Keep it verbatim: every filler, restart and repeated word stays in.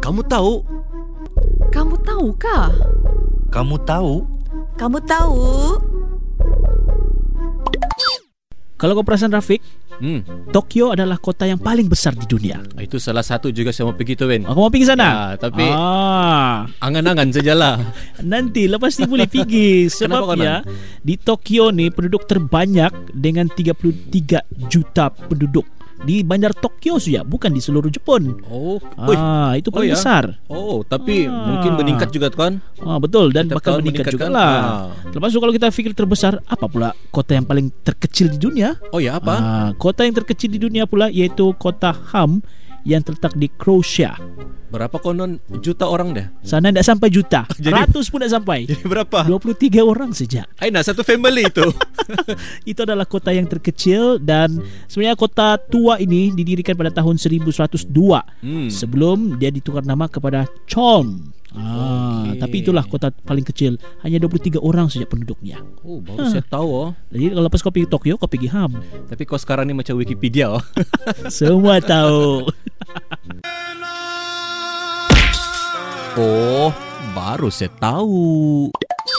Kamu tahu? Kamu tahukah? Kamu tahu? Kamu tahu? Kalau kau perasan Rafiq, hmm. Tokyo adalah kota yang paling besar di dunia. Itu salah satu juga saya mau pergi tu, Wen. Aku mau pergi sana. Ya, tapi ah. angan-angan sajalah. Nanti lepas ni boleh pergi. Kenapa Sebab ya, di Tokyo ni penduduk terbanyak dengan tiga puluh tiga juta penduduk. Di bandar Tokyo saja, bukan di seluruh Jepun. Oh, ah, itu paling oh, ya? besar. Oh, tapi ah. mungkin meningkat juga kan? Ah, betul, dan Setiap bakal tahun meningkat juga kan? lah. Ah. Lepas tu kalau kita fikir terbesar, apa pula kota yang paling terkecil di dunia? Oh ya, apa? Ah, kota yang terkecil di dunia pula iaitu kota Ham yang terletak di Croatia. Berapa konon juta orang dah? Sana tidak sampai juta. Jadi- Ratus pun tidak sampai. Jadi berapa? dua puluh tiga orang saja. Aina, satu family itu. Itu adalah kota yang terkecil dan sebenarnya kota tua ini didirikan pada tahun seribu seratus dua Hmm. sebelum dia ditukar nama kepada Cholm. Ah, Okey. tapi itulah kota paling kecil, hanya dua puluh tiga orang saja penduduknya. Oh, baru saya tahu oh. Jadi kalau lepas kau pergi Tokyo, kau pergi Ham. Tapi kau sekarang ni macam Wikipedia oh. Semua tahu. Oh, baru saya tahu.